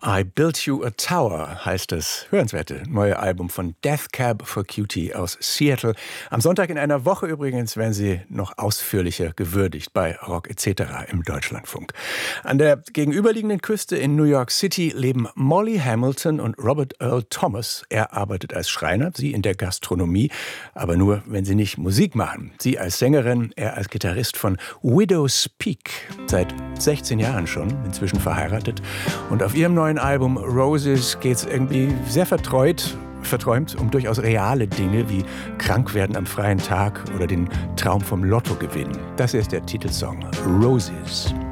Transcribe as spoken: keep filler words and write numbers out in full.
I Built You a Tower heißt das hörenswerte neue Album von Death Cab for Cutie aus Seattle. Am Sonntag in einer Woche übrigens werden sie noch ausführlicher gewürdigt bei Rock et cetera im Deutschlandfunk. An der gegenüberliegenden Küste in New York City leben Molly Hamilton und Robert Earl Thomas. Er arbeitet als Schreiner, sie in der Gastronomie, aber nur, wenn sie nicht Musik machen. Sie als Sängerin, er als Gitarrist von Widow's Peak. Seit sechzehn Jahren schon, inzwischen verheiratet. Und auf ihrem neuen Album Roses geht es irgendwie sehr vertreut, verträumt um durchaus reale Dinge wie krank werden am freien Tag oder den Traum vom Lotto gewinnen. Das hier ist der Titelsong Roses.